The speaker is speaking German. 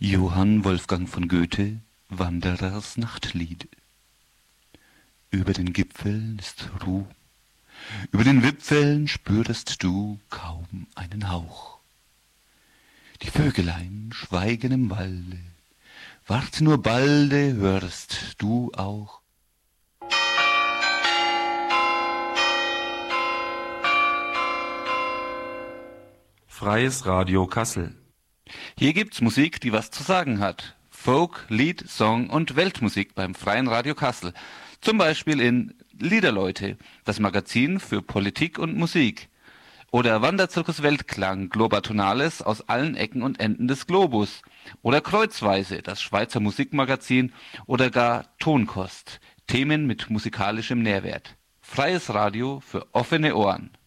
Johann Wolfgang von Goethe, Wanderers Nachtlied. Über den Gipfeln ist Ruh, über den Wipfeln spürest du kaum einen Hauch. Die Vögelein schweigen im Walde, wart nur balde hörst du auch. Freies Radio Kassel. Hier gibt's Musik, die was zu sagen hat. Folk, Lied, Song und Weltmusik beim Freien Radio Kassel. Zum Beispiel in Liederleute, das Magazin für Politik und Musik. Oder Wanderzirkus Weltklang, Globatonales aus allen Ecken und Enden des Globus. Oder Kreuzweise, das Schweizer Musikmagazin. Oder gar Tonkost, Themen mit musikalischem Nährwert. Freies Radio für offene Ohren.